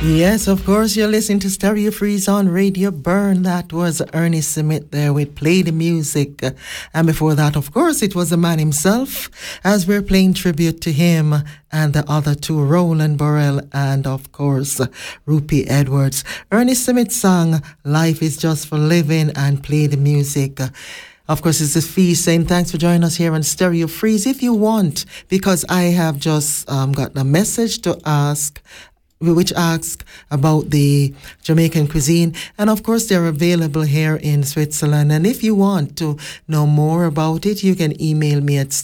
Yes, of course, you're listening to Stereo Freeze on Radio Burn. That was Ernie Smith there with Play the Music. And before that, of course, it was the man himself, as we're playing tribute to him and the other two, Roland Burrell and, of course, Rupi Edwards. Ernie Smith sang Life is Just for Living and Play the Music. Of course, it's a fee saying thanks for joining us here on Stereo Freeze. If you want, because I have just got a message to ask, which asks about the Jamaican cuisine. And of course, they're available here in Switzerland. And if you want to know more about it, you can email me at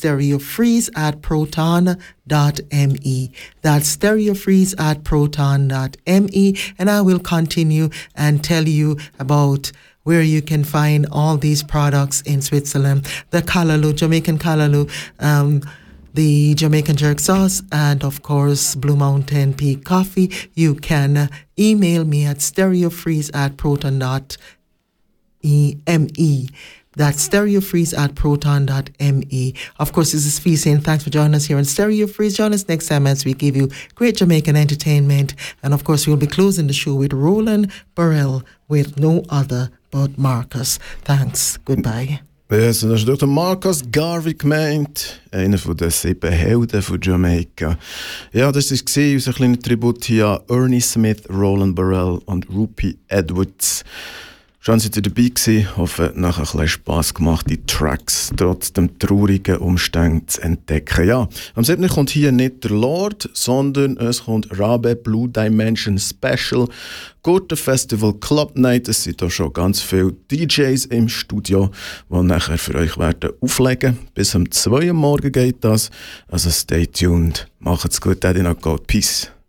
stereofreeze@proton.me. That's stereofreeze@proton.me. And I will continue and tell you about where you can find all these products in Switzerland. The Callaloo, Jamaican Callaloo, the Jamaican jerk sauce, and of course Blue Mountain Peak coffee. You can email me at stereofreeze@proton.me. That's stereofreeze@proton.me. Of course, this is Fee saying thanks for joining us here on Stereo Freeze. Join us next time as we give you great Jamaican entertainment. And of course, we'll be closing the show with Roland Burrell with No Other But Marcus. Thanks. Goodbye. Ja, so das ist durch den Marcus Garvey gemeint, einer von den 7 Helden von Jamaika. Ja, das war unser kleiner Tribut hier an Ernie Smith, Roland Burrell und Rupi Edwards. Schön, dass ihr dabei gewesen. Hoffe, nachher ein bisschen Spass gemacht, die Tracks trotz dem traurigen Umständen zu entdecken. Ja, am 7. kommt hier nicht der Lord, sondern es kommt Rabe Blue Dimension Special. Gute Festival Club Night. Es sind da schon ganz viele DJs im Studio, die nachher für euch werden auflegen. Bis um 2 Uhr morgen geht das. Also stay tuned. Macht's gut, Daddy noch Gott. Peace.